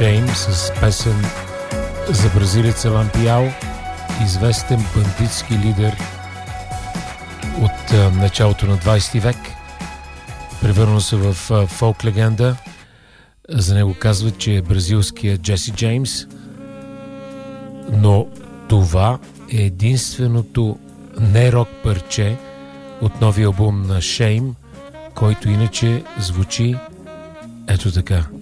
Shame с песен за бразилеца Лампиао, известен бандитски лидер от началото на 20 век. Превърна се в фолк легенда. За него казват, че е бразилският Джеси Джеймс. Но това е единственото не-рок парче от новия албум на Shame, който иначе звучи ето така.